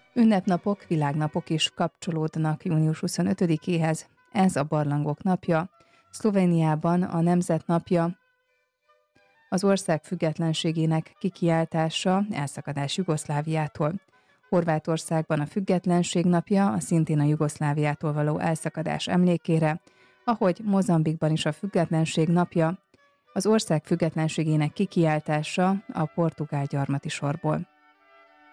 Ünnepnapok, világnapok is kapcsolódnak június 25-éhez. Ez a barlangok napja. Szlovéniában a Nemzet napja, az ország függetlenségének kikiáltása, elszakadás Jugoszláviától. Horvátországban a Függetlenség napja, a szintén a Jugoszláviától való elszakadás emlékére, ahogy Mozambikban is a Függetlenség napja, az ország függetlenségének kikiáltása a portugál gyarmati sorból.